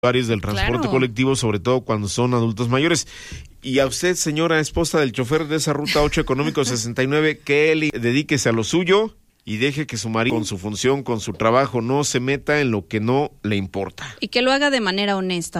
usuarios del transporte colectivo, sobre todo cuando son adultos mayores. Y a usted, señora esposa del chofer de esa ruta 8 económico 69, que él dedíquese a lo suyo y deje que su marido, con su función, con su trabajo, no se meta en lo que no le importa. Y que lo haga de manera honesta.